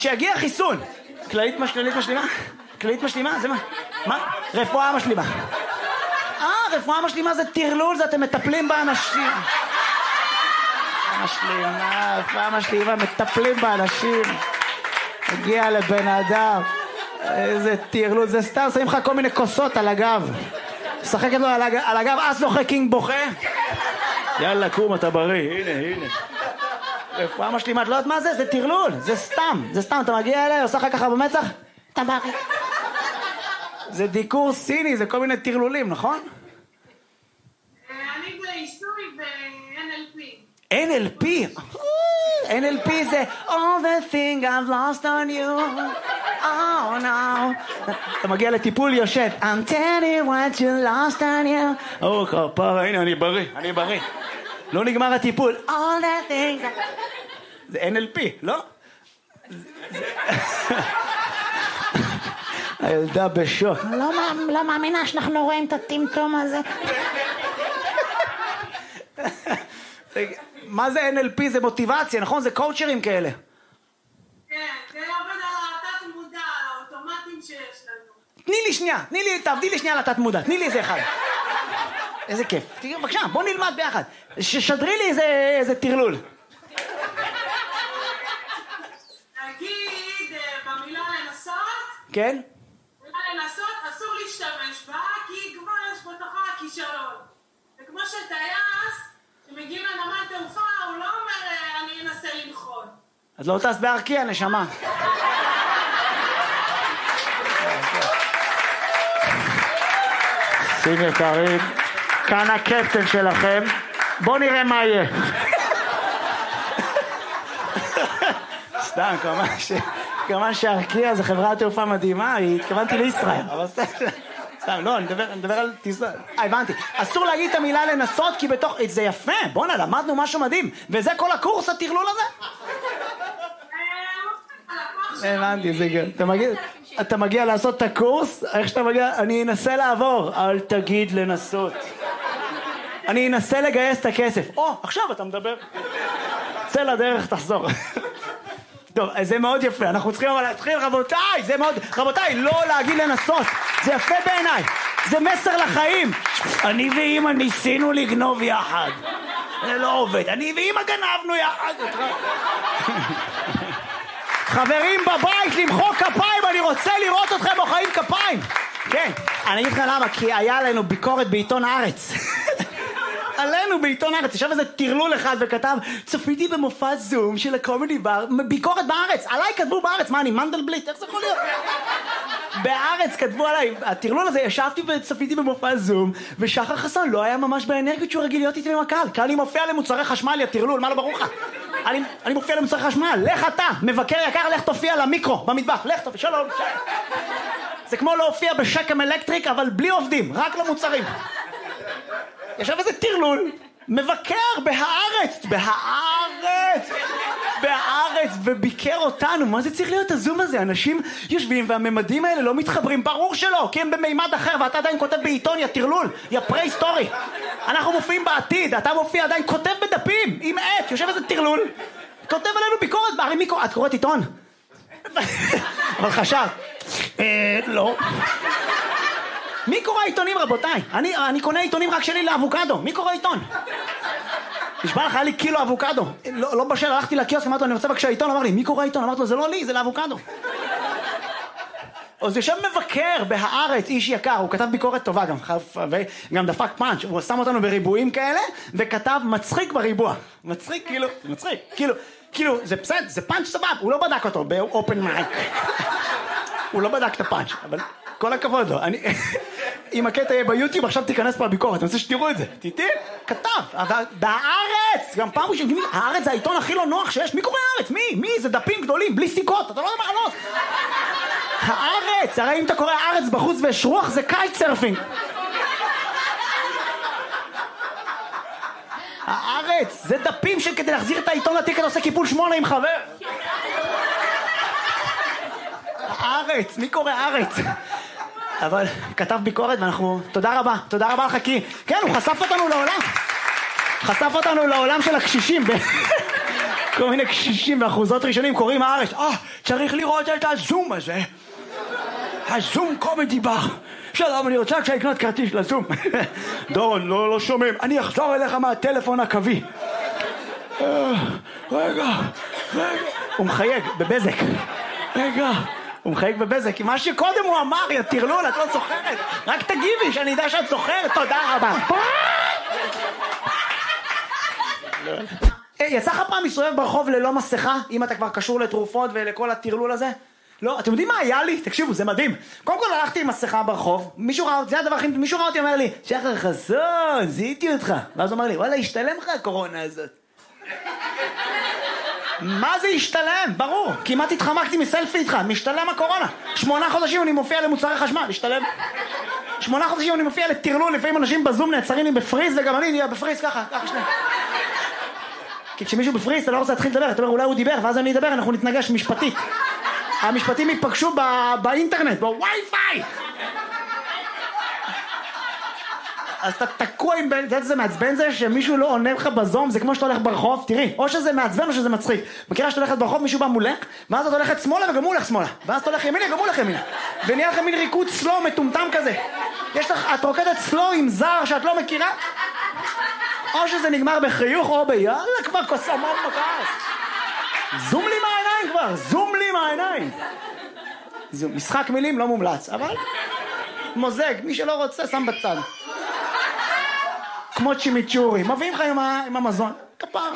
שיגיע חיסון. כללית משלימה? כללית משלימה? זה מה? מה? רפואה משלימה. רפואה משלימה זה טרלול, זה אתם מטפלים באנשים. רפואה משלימה, מטפלים באנשים. הגיע לבן אדם. איזה טרלול, זה סתם, שמים לך כל מיני כוסות על הגב. שחקת לו על הגב, אז לוחק קינג בוכה. יאללה, קום, אתה בריא, הנה. רפואה משלימה, את לא יודעת מה זה? זה טרלול, זה סתם, אתה מגיע אליי, עושה לך ככה במצח, אתה בריא. זה דיקור סיני, זה כל מיני טרלולים, נכון? אני בעיסוי ב-NLP. NLP? NLP זה All the thing I've lost on you. Oh no. אתה מגיע לטיפול יושב I'm telling what you lost on you. כפרה, הנה אני בריא. לא נגמר הטיפול. All the things. זה NLP, לא? הילדה בשוק. לא מאמינה שאנחנו רואים את הטמטום הזה. מה זה NLP? זה מוטיבציה, נכון? זה קואוצ'רים כאלה. כן, זה עובד על התת מודע, על האוטומטים שיש לנו. תעבדי לי שנייה על התת מודע, תני לי איזה אחד. איזה כיף. בבקשה, בוא נלמד ביחד. ששדרי לי איזה טרלול. נגיד במילה לנסות. כן? במילה לנסות אסור להשתמש בה, כי כבר יש בתוכה כישלון. זה כמו שטייס, שמגיעים לנמל תעופה, הוא לא אומר אני אנסה לנחול. אז לא טס בארקיע, נשמה. שים יקרים, כאן הקפטן שלכם. בואו נראה מה יהיה. סתם, כמובן שארקיע זה חברת תעופה מדהימה, התכוונתי לישראל. אבל סתם, לא, אני מדבר על טיסה. הבנתי. אסור להגיד את המילה לנסות, כי בתוך... זה יפה, בוא'נה, למדנו משהו מדהים. וזה כל הקורס, הטרלול הזה? הבנתי, זה גם. אתה מגיע לעשות את הקורס, איך שאתה מגיע, אני אנסה לעבור. אל תגיד לנסות. אני אנסה לגייס את הכסף. עכשיו אתה מדבר. צא לדרך, תחזור. טוב, זה מאוד יפה, אנחנו צריכים אבל להתחיל, רבותיי, לא להגיד לנסות, זה יפה בעיניי, זה מסר לחיים. אני ואמא ניסינו לגנוב יחד, זה לא עובד, אני ואמא גנבנו יחד. חברים בבית, למחוא כפיים, אני רוצה לראות אתכם מוחאים כפיים. כן, אני אגיד לך למה, כי היה עלינו ביקורת בעיתון הארץ. עלינו בעיתון הארץ, ישב איזה טרלול אחד וכתב, צפיתי במופע זום של הקומדי בר, ביקורת בארץ, עליי כתבו בארץ, מה אני מנדלבליט, איך זה יכול להיות? בארץ כתבו עליי, הטרלול הזה, ישבתי וצפיתי במופע זום, ושחר חסון לא היה ממש באנרגיות שהוא רגיל להיות איתי עם הקהל, כי אני מופיע למוצרי חשמל, יא טרלול, מה לא ברור לך? אני מופיע למוצרי חשמל, לך אתה, מבקר יקר, לך תופיע למיקרו, במטבח, לך תופיע, שלום. זה כמו להופיע בשקם אלקטריק, אבל בלי עובדים, רק למוצרים. ישב איזה טרלול, מבקר בהארץ, וביקר אותנו. מה זה צריך להיות הזום הזה? אנשים יושבים והממדים האלה לא מתחברים, ברור שלא, כי הם במימד אחר, ואתה עדיין כותב בעיתון, יא טרלול, יא פרה-היסטורי. אנחנו מופיעים בעתיד, אתה מופיע עדיין, כותב בדפים, עם עט, יושב איזה טרלול, כותב עלינו ביקורת, בערי מיקרו, את קוראת עיתון? אבל חשב, לא. מי קורא עיתונים, רבותיי? אני קונה עיתונים רק שלי לאבוקדו. מי קורא עיתון? נשבע לך, היה לי קילו אבוקדו. לא בשל, הלכתי לקיוסק, אמרתי לו, אני רוצה בבקשה עיתון, אמר לי, מי קורא עיתון? אמרתי לו, זה לא לי, זה לאבוקדו. אז יושב מבקר בהארץ, איש יקר, הוא כתב ביקורת טובה וגם דפק פאנץ', הוא שם אותנו בריבועים כאלה, וכתב מצחיק בריבוע. מצחיק, כאילו, זה בסדר, זה פאנץ' סבב, הוא לא בדק אותו באופן מייק. הוא לא בדק את הפאנץ', אבל כל הכבוד לו. אם הקטע יהיה ביוטיוב, עכשיו תיכנס פה לביקורת, אני רוצה שתראו את זה. תיתי, כתב, אבל בהארץ, גם פעם ראשונה, הארץ זה העיתון הכי לא נוח שיש. מי קורא הארץ? מי? זה דפים גדולים, בלי סיכות, אתה לא יודע מה חלוס. הארץ, הרי אם אתה קורא הארץ בחוץ ויש רוח, זה קייט סרפינג. הארץ, זה דפים שכדי להחזיר את העיתון לטיקט עושה קיפול 8 עם חבר. הארץ, מי קורא הארץ? אבל כתב ביקורת ואנחנו, תודה רבה לך, כי כן, הוא חשף אותנו לעולם של הקשישים. כל מיני קשישים ואחוזות ראשונים קוראים הארץ. צריך לראות את הזום הזה. הזום קומדי בר. שלום, אני רוצה לקנות כרטיס לזום. דורון, לא שומעים. אני אחזור אליך מהטלפון הקווי. רגע. הוא מחייג בבזק. הוא מחייג בבזק. מה שקודם הוא אמר, יא טרלול, את לא זוכרת. רק תגיבי שאני יודע שאת זוכרת. תודה רבה. יצא לך פעם מסתובב ברחוב ללא מסכה, אם אתה כבר קשור לתרופות ולכל הטרלול הזה? לא, אתם יודעים מה היה לי? תקשיבו, זה מדהים. קודם כל הלכתי עם מסכה ברחוב, מישהו ראה אותי, אומר לי, שחר חסון, זיהיתי אותך. ואז הוא אומר לי, וואלה, השתלם לך הקורונה הזאת. מה זה השתלם? ברור, כמעט התחמקתי מסלפי איתך, משתלם הקורונה. 8 חודשים אני מופיע למוצרי חשמל, השתלם. 8 חודשים אני מופיע לטרלול, לפעמים אנשים בזום נעצרים לי בפריז, וגם אני נהיה בפריז ככה שנייה. כי כשמישהו בפריז אתה לא רוצה להתחיל לדבר, אתה אומר אולי הוא דיבר, ואז אני אדבר, אנחנו נתנגש משפטית. המשפטים ייפגשו באינטרנט, בווי-פיי. אז אתה תקוע עם... זה מעצבן זה שמישהו לא עונה לך בזום, זה כמו שאתה הולך ברחוב, תראי, או שזה מעצבן או שזה מצחיק. מכירה שאתה הולכת ברחוב, מישהו בא מולך, ואז אתה הולכת שמאלה וגם הוא הולך שמאלה. ואז אתה הולך ימינה, גם הוא הולך ימינה. ונהיה לך מין ריקוד סלו מטומטם כזה. את רוקדת סלו עם זר שאת לא מכירה, או שזה נגמר בחיוך או ביאללה כבר קוסמות מקס. זום לי מהעיניים כבר, זום לי מהעיניים. משחק מילים לא מומלץ, אבל מוזג, מי שלא רוצה שם בצד. כמו צ'ימיצ'ורי, מביאים לך עם המזון, כפרה.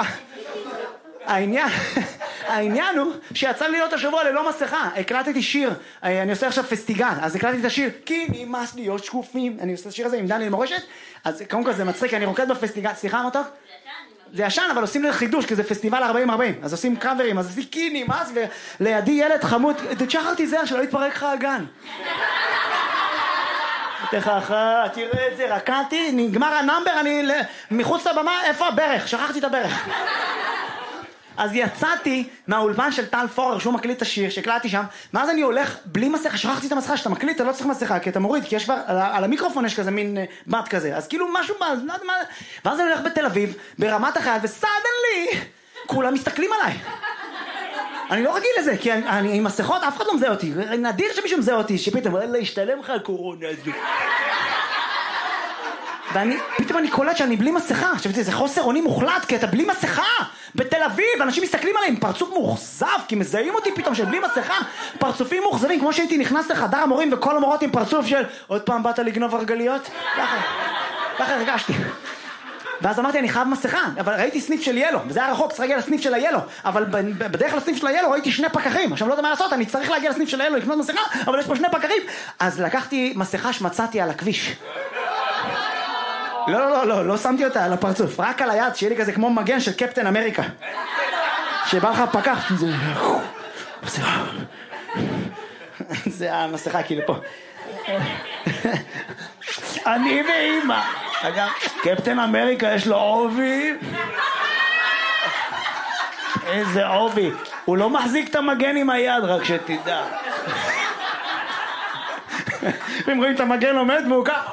העניין הוא שיצא לי להיות השבוע ללא מסכה, הקלטתי שיר, אני עושה עכשיו פסטיגל, אז הקלטתי את השיר, כי נמאס להיות שקופים, אני עושה את השיר הזה עם דניאל מורשת, אז קודם כל זה מצחיק, אני רוקד בפסטיגל, סליחה מתוק? זה ישן, אבל עושים לי חידוש, כי זה פסטיבל 40-40, אז עושים קאברים, אז עושים כי נמאס, ולידי ילד חמוד, תשחרתי זה, שלא יתפרק לך הגן. תראה את זה, רקעתי, נגמר הנאמבר, אני מחוץ לבמה, איפה הברך? שכחתי את הברך. אז יצאתי מהאולפן של טל פורר, שהוא מקליט את השיר, שהקלטתי שם, ואז אני הולך בלי מסכה, שכחתי את המסכה, שאתה מקליט, אתה לא צריך מסכה, כי אתה מוריד, כי יש כבר, על המיקרופון יש כזה מין בת כזה, אז כאילו משהו, ואז אני הולך בתל אביב, ברמת החייל, וסדנלי, כולם מסתכלים עליי. אני לא רגיל לזה, כי אני עם מסכות, אף אחד לא מזהה אותי, נדיר שמישהו מזהה אותי, שפתאום, וואלה, השתלם לך הקורונה הזו. ופתאום אני קולט שאני בלי מסכה. עכשיו זה חוסר אונים מוחלט, כי אתה בלי מסכה בתל אביב, אנשים מסתכלים עליהם, פרצוף מאוכזב, כי מזהים אותי פתאום של בלי מסכה, פרצופים מאוכזבים, כמו שהייתי נכנס לחדר המורים וכל המורות עם פרצוף של עוד פעם באת לגנוב הרגליות, ככה הרגשתי. ואז אמרתי אני חייב מסכה, אבל ראיתי סניף של ילו, וזה היה רחוק, צריך להגיע לסניף של הילו, אבל בדרך לסניף של הילו ראיתי 2 פקחים, עכשיו לא יודע מה לעשות, אני צריך להגיע לסניף של הילו לקנות מסכה, אבל יש פה 2 פקחים, אז לקחתי מסכה שמצאתי על הכביש. לא שמתי אותה על הפרצוף, רק על היד, שיהיה לי כזה כמו מגן של קפטן אמריקה. שבא לך פקח, זה המסכה כאילו פה. אני ואמא. אגב, קפטן אמריקה יש לו עובי. איזה עובי. הוא לא מחזיק את המגן עם היד, רק שתדע. הם רואים את המגן עומד והוא כך.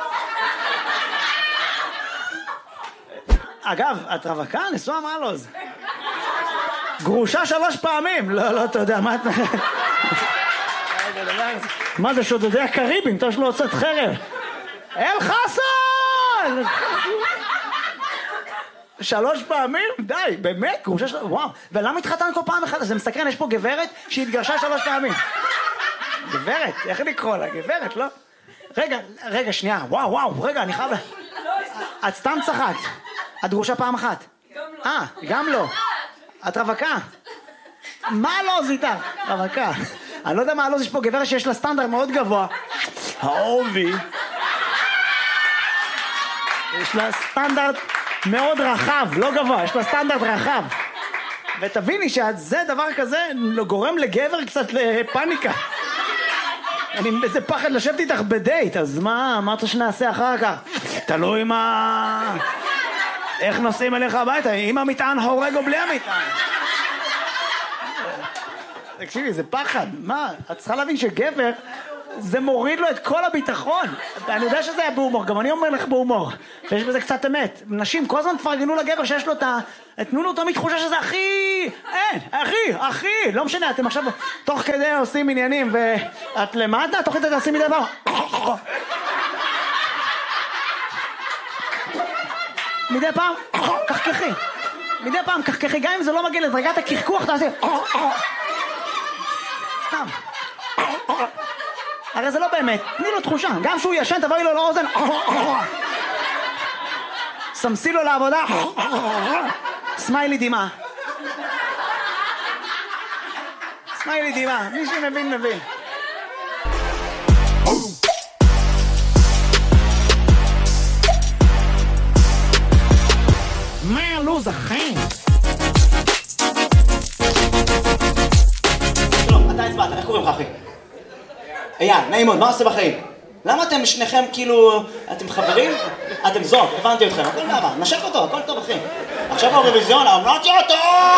אגב, את רווקה? נשואה מעלוז. גרושה 3 פעמים. לא, אתה יודע, מה את... מה זה שודדי הקריבים? אתה שלא הוצאת חרב. אל חסן! 3 פעמים? די, באמת? גרושה 3... וואו. ולמה התחתן כל פעם אחת? זה מסקרן, יש פה גברת שהתגרשה 3 פעמים. גברת? איך לקרוא לה? גברת, לא? רגע, שנייה. וואו, רגע, אני חייב... את סתם צחקת. את גרושה פעם אחת? גם לא. את רווקה? מה לא זיתה? רווקה. אני לא יודע מה לא, יש פה גברת שיש לה סטנדרט מאוד גבוה. העובי. יש לה סטנדרט מאוד רחב, לא גבוה, יש לה סטנדרט רחב. ותביני שזה דבר כזה גורם לגבר קצת לפניקה. אני איזה פחד לשבת איתך בדייט, אז מה אמרת שנעשה אחר כך? תלוי מה... איך נוסעים אליך הביתה, אם המטען הורג או בלי המטען. תקשיבי, זה פחד. מה? את צריכה להבין שגבר, זה מוריד לו את כל הביטחון. אני יודע שזה היה בהומור, גם אני אומר לך בהומור. ויש בזה קצת אמת. נשים כל הזמן תפרגנו לגבר שיש לו את ה... תנו לו תמיד תחושה שזה הכי... אין, הכי, לא משנה, אתם עכשיו תוך כדי עושים עניינים ואת למטה, תוך כדי תעשים מדי פעם. מדי פעם, קחקחי. מדי פעם קחקחי, גם אם זה לא מגיע לדרגת הקרקוח, תעשי... סתם. הרי זה לא באמת, תני לו תחושה, גם שהוא ישן תבואי לו לאוזן, סמסי לו לעבודה, סמיילי דמעה. סמיילי דמעה, מי שמבין מבין. מה הלו"ז אחי? שלום, אתה הצבעת, איך קוראים לך אחי? אייל, נעים מאוד, מה עושה בחיים? למה אתם שניכם כאילו... אתם חברים? אתם זוג, הבנתי אתכם, הכל מעבר, נשק אותו, הכל טוב אחי. עכשיו האירוויזיון, אמרתי אותו!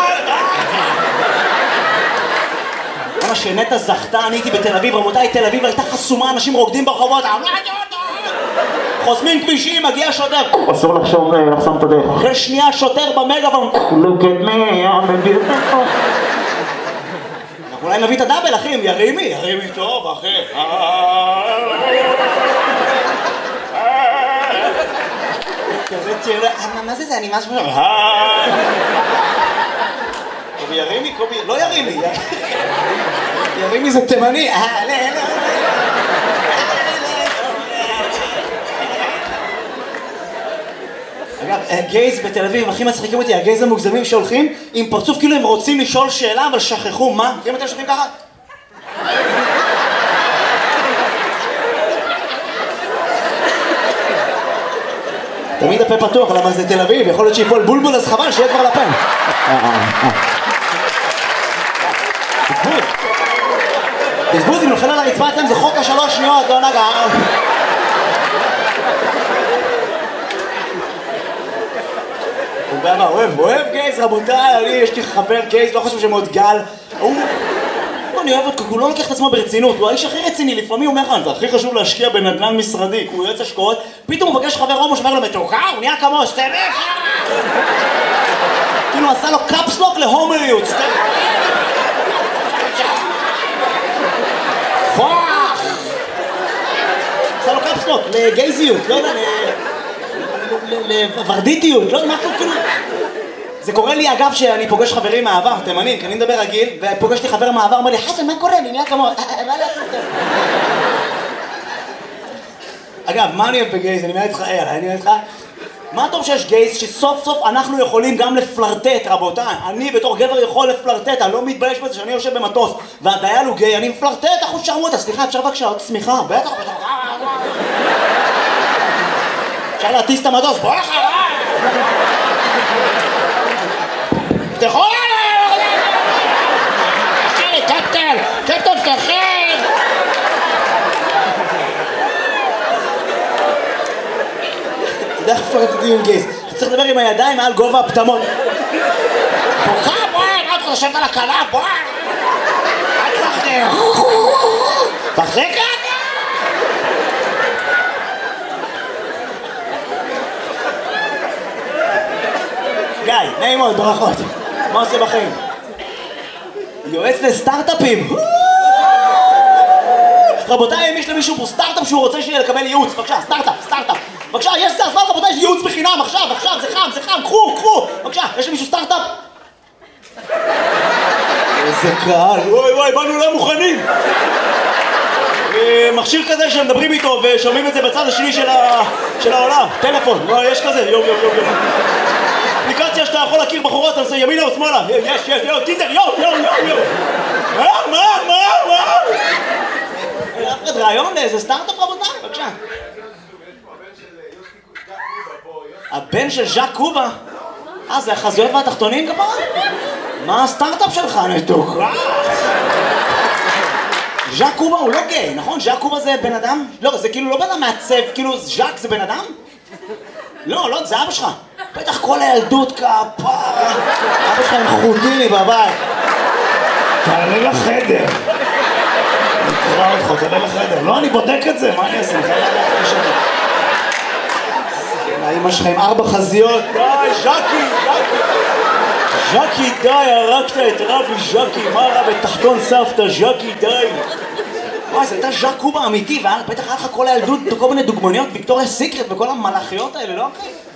למה שנטע זכתה, אני הייתי בתל אביב, רבותיי, תל אביב הייתה חסומה, אנשים רוקדים ברחובות, אמרתי אותו! חוסמים כבישים, מגיע שוטר. אסור לחסום את הדרך. אחרי שנייה שוטר במגאפון. Look at me, I'm a beautiful. אנחנו אולי נביא את הדאבל, אחי, ירימי טוב, אחי. כזה תראה, מה זה, אני משהו... קובי ירימי, לא ירימי. ירימי זה תימני. אגב, גייז בתל אביב, הכי מצחיקים אותי, הגייז המוגזמים שהולכים עם פרצוף כאילו הם רוצים לשאול שאלה, אבל שכחו, מה? אם אתם שכחים ככה? תמיד הפה פתוח, למה זה תל אביב, יכול להיות שיפול בולבול, אז חבל שיהיה כבר לפה. בזבוז, אם נופל על הרצפה אתם, זה חוק ה3 שניות, לא נגע. אוהב גייז, רבותיי, יש לי חבר גייז, לא חושב שמאוד גל. אני אוהב אותו, הוא לא לוקח את עצמו ברצינות, הוא האיש הכי רציני, לפעמים הוא אומר לך, הכי חשוב להשקיע בנדל"ן משרדי, הוא יועץ השקעות, פתאום הוא מבקש חבר הומו שאומר לו מתוקה, הוא נהיה כמו סטרף. כאילו עשה לו קאפסלוק להומואיות, פוח! עשה לו קאפסלוק לגייזיות, לא יודע, לוורדיטיות, לא יודע, משהו כאילו... זה קורה לי אגב שאני פוגש חברים מהעבר, תימנים, כי אני מדבר רגיל, ופוגש לי חבר מהעבר, אומר לי, חסן, מה קורה? אני נהיה כמו... מה לעשות? אגב, מה אני אוהב בגייז? אני אומר איתך, אני אומר איתך, מה טוב שיש גייז שסוף סוף אנחנו יכולים גם לפלרטט, רבותיי. אני בתור גבר יכול לפלרטט, אני לא מתבייש בזה שאני יושב במטוס, והדייל הוא גיי, אני מפלרטט, אחוז שרמוטה, סליחה, אפשר בבקשה עוד סמיכה? בטח. אפשר להטיס את המטוס, בוא אחריי! תפתחו לנו! קפטן, פתחי! אתה יודע איך פרטתי עם גייז? אתה צריך לדבר עם הידיים מעל גובה הפטמות. בוכה, בואי, מה אתה חושבת על הקלה? בואי! אל תחזיק את! גיא, נעים מאוד, ברכות. מה עושה בחיים? יועץ לסטארט-אפים. רבותיי, אם יש למישהו פה סטארט-אפ שהוא רוצה לקבל ייעוץ, בבקשה, סטארט-אפ. בבקשה, יש זה הזמן, רבותיי, יש ייעוץ בחינם, עכשיו, זה חם, קחו. בבקשה, יש למישהו סטארט-אפ? איזה קהל, וואי, באנו לא מוכנים. מכשיר כזה שמדברים איתו ושומעים את זה בצד השני של העולם. טלפון, יש כזה, יום. אפליקציה שאתה יכול להכיר בחורות, אתה עושה ימינה או שמאלה. יש, טינדר, יום. מה? אף אחד רעיון לאיזה סטארט-אפ רבותיי? בבקשה. הבן של ז'אק קובה? זה החזויות והתחתונים כפרה? מה הסטארט-אפ שלך נתוק? ז'אק קובה הוא לא גיי, נכון? ז'אק קובה זה בן אדם? לא, זה כאילו לא בן אדם מעצב, כאילו ז'אק זה בן אדם? לא, זה אבא שלך. בטח כל הילדות כפרה. אבא שלך עם חוטיני בבית. תעלה לחדר. נקרא אותך, תעלה לחדר. לא, אני בודק את זה, מה אני אעשה? האמא שלך עם 4 חזיות. די, ז'קי, ז'קי, די, הרגת את רבי ז'קי, מה רע בתחתון סבתא, ז'קי, די. זה הייתה ז'ק קובה אמיתי, ובטח היה לך כל הילדות, כל מיני דוגמניות, ויקטוריה סיקרט וכל המלאכיות האלה, לא?